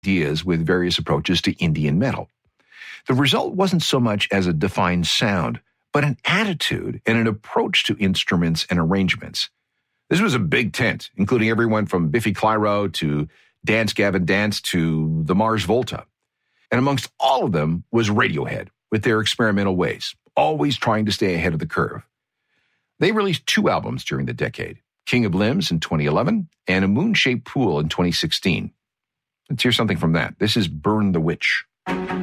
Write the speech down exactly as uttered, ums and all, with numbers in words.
ideas with various approaches to Indian metal. The result wasn't so much as a defined sound, but an attitude and an approach to instruments and arrangements. This was a big tent, including everyone from Biffy Clyro to Dance Gavin Dance to the Mars Volta. And amongst all of them was Radiohead with their experimental ways, always trying to stay ahead of the curve. They released two albums during the decade, King of Limbs in twenty eleven and A Moon-Shaped Pool in twenty sixteen. Let's hear something from that. This is Burn the Witch.